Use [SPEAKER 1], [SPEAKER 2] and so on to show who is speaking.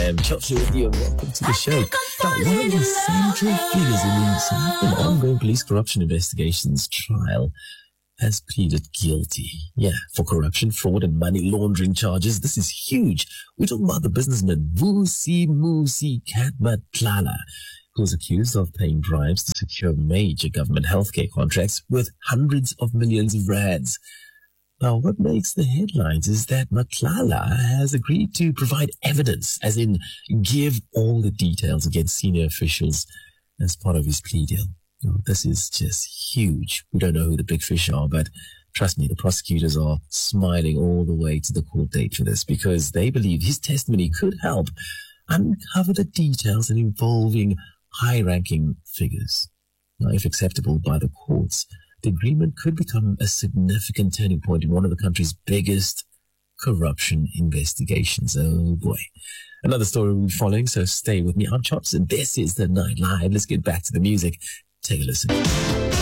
[SPEAKER 1] am Chelsea with you and welcome to the show. Now, one of the central figures in the South ongoing police corruption investigations trial has pleaded guilty. Yeah, for corruption, fraud, and money laundering charges. This is huge. We're talking about the businessman Vusimuzi Matlala, who was accused of paying bribes to secure major government healthcare contracts worth hundreds of millions of rands. Now, what makes the headlines is that Matlala has agreed to provide evidence, as in give all the details against senior officials as part of his plea deal. This is just huge. We don't know who the big fish are, but trust me, the prosecutors are smiling all the way to the court date for this because they believe his testimony could help uncover the details involving high-ranking figures. Now, if acceptable by the courts, the agreement could become a significant turning point in one of the country's biggest corruption investigations. Oh boy. Another story we'll be following, so stay with me. I'm Chops, and this is The Night Live. Let's get back to the music. Take a listen.